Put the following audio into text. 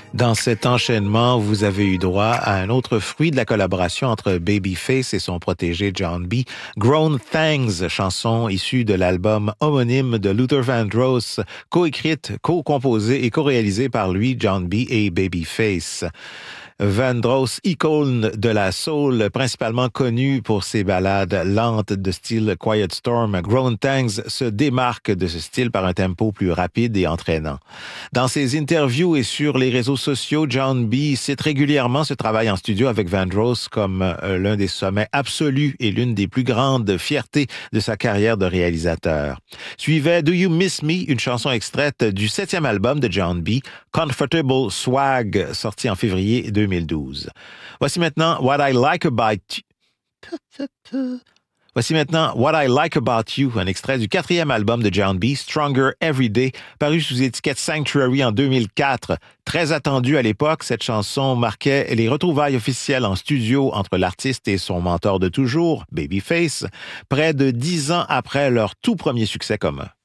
Dans cet enchaînement, vous avez eu droit à un autre fruit de la collaboration entre Babyface et son protégé Jon B, Grown Things, chanson issue de l'album homonyme de Luther Vandross, coécrite, co-composée et co-réalisée par lui, Jon B et Babyface. Vandross, icône de la soul, principalement connu pour ses ballades lentes de style Quiet Storm, Grown Things se démarque de ce style par un tempo plus rapide et entraînant. Dans ses interviews et sur les réseaux sociaux, Jon B cite régulièrement ce travail en studio avec Vandross comme l'un des sommets absolus et l'une des plus grandes fiertés de sa carrière de réalisateur. Suivait Do You Miss Me, une chanson extraite du 7e album de Jon B, Comfortable Swag, sorti en février 2012. Voici maintenant What I Like About You, un extrait du 4e album de Jon B, Stronger Every Day, paru sous étiquette Sanctuary en 2004. Très attendue à l'époque, cette chanson marquait les retrouvailles officielles en studio entre l'artiste et son mentor de toujours, Babyface, près de 10 ans après leur tout premier succès commun.